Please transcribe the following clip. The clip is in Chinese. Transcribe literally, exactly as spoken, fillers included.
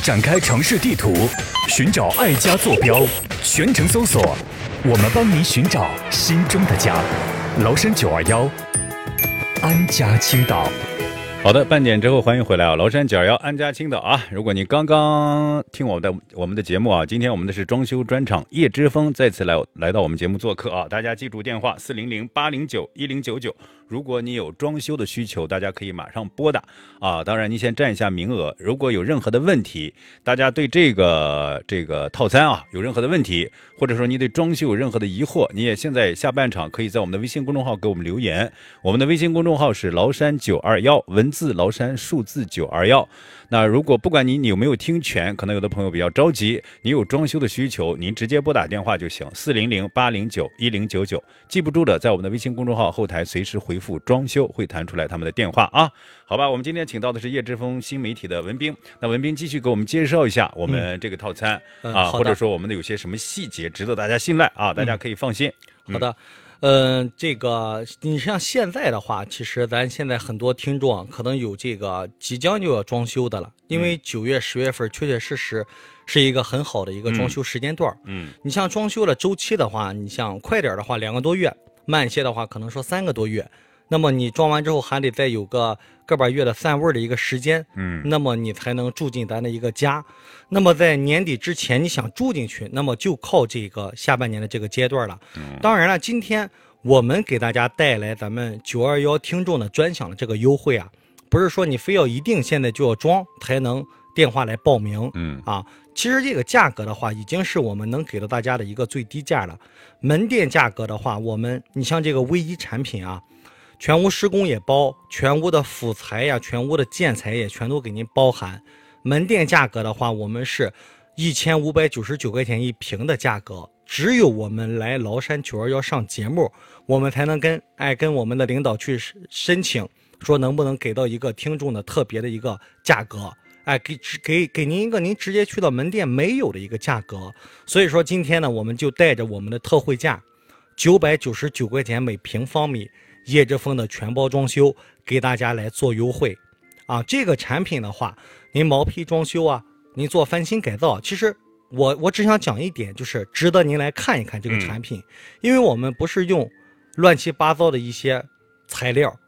展开城市地图，寻找爱家坐标，全程搜索，我们帮您寻找心中的家。崂山九二幺，安家青岛。 好的，半点之后欢迎回来啊！崂山九二幺安家青岛啊！如果你刚刚听我的我们的节目啊，今天我们的是装修专场，叶之峰再次来来到我们节目做客啊！大家记住电话四零零八零九一零九九，如果你有装修的需求，大家可以马上拨打啊！当然，您先占一下名额。如果有任何的问题，大家对这个这个套餐啊有任何的问题，或者说你对装修有任何的疑惑，你也现在下半场可以在我们的微信公众号给我们留言。我们的微信公众号是崂山九二幺，文字崂山，数字九二幺。那如果不管你你有没有听全，可能有的朋友比较着急，你有装修的需求，您直接拨打电话就行，四零零八零九一零九九。记不住的，在我们的微信公众号后台随时回复装修，会弹出来他们的电话啊。好吧，我们今天请到的是叶之峰新媒体的文斌，那文斌继续给我们介绍一下我们这个套餐、嗯、啊，或者说我们的有些什么细节值得大家信赖啊，大家可以放心。 嗯、好的。嗯、呃，这个你像现在的话，其实咱现在很多听众可能有这个即将就要装修的了，因为九月、十月份确确实实是一个很好的一个装修时间段。嗯，你像装修的周期的话，你像快点的话两个多月，慢些的话可能说三个多月。那么你装完之后还得再有个个把月的散味的一个时间，嗯，那么你才能住进咱的一个家。那么在年底之前你想住进去，那么就靠这个下半年的这个阶段了。嗯、当然了，今天我们给大家带来咱们九二幺听众的专享的这个优惠啊，不是说你非要一定现在就要装才能电话来报名，嗯啊，其实这个价格的话，已经是我们能给到大家的一个最低价了。门店价格的话，我们你像这个唯一产品啊。全屋施工也包，全屋的辅材呀、全屋的建材也全都给您包含。门店价格的话，我们是一千五百九十九块钱一平的价格，只有我们来崂山九二幺上节目，我们才能跟哎跟我们的领导去申请，说能不能给到一个听众的特别的一个价格，哎给给给您一个您直接去到门店没有的一个价格。所以说今天呢，我们就带着我们的特惠价，九百九十九块钱每平方米。叶之峰的全包装修给大家来做优惠啊！这个产品的话，您毛坯装修啊，您做翻新改造，其实我我只想讲一点，就是值得您来看一看这个产品，嗯、因为我们不是用乱七八糟的一些材料